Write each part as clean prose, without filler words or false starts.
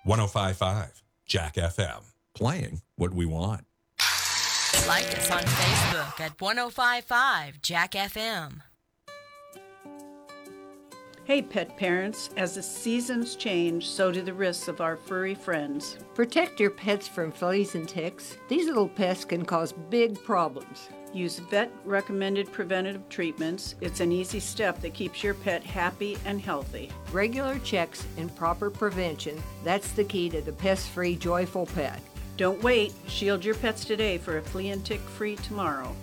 105.5 Jack FM. Playing what we want. Like us on Facebook at 105.5 Jack FM. Hey pet parents, as the seasons change, so do the risks of our furry friends. Protect your pets from fleas and ticks. These little pests can cause big problems. Use vet-recommended preventative treatments. It's an easy step that keeps your pet happy and healthy. Regular checks and proper prevention, that's the key to the pest-free, joyful pet. Don't wait. Shield your pets today for a flea and tick-free tomorrow.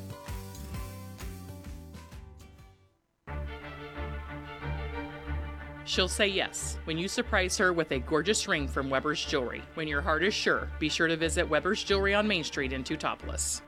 She'll say yes when you surprise her with a gorgeous ring from Weber's Jewelry. When your heart is sure, be sure to visit Weber's Jewelry on Main Street in Teutopolis.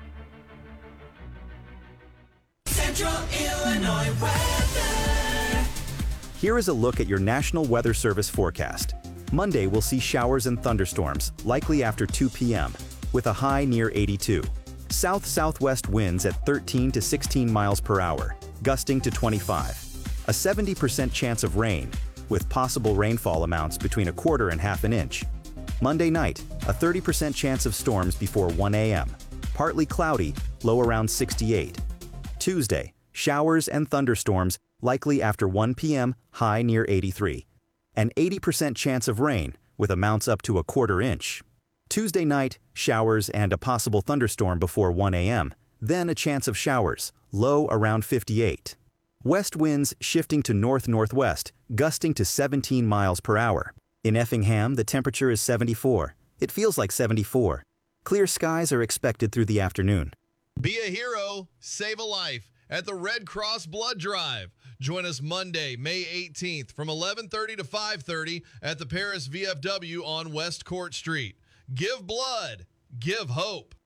Central Illinois weather. Here is a look at your National Weather Service forecast. Monday will see showers and thunderstorms, likely after 2 p.m., with a high near 82. South-southwest winds at 13 to 16 miles per hour, gusting to 25. A 70% chance of rain, with possible rainfall amounts between 1/4 and 1/2 inch. Monday night, a 30% chance of storms before 1 a.m. Partly cloudy, low around 68. Tuesday, showers and thunderstorms, likely after 1 p.m., high near 83. An 80% chance of rain, with amounts up to 1/4 inch. Tuesday night, showers and a possible thunderstorm before 1 a.m., then a chance of showers, low around 58. West winds shifting to north-northwest, gusting to 17 miles per hour. In Effingham, the temperature is 74. It feels like 74. Clear skies are expected through the afternoon. Be a hero, save a life at the Red Cross Blood Drive. Join us Monday, May 18th from 11:30 to 5:30 at the Paris VFW on West Court Street. Give blood, give hope.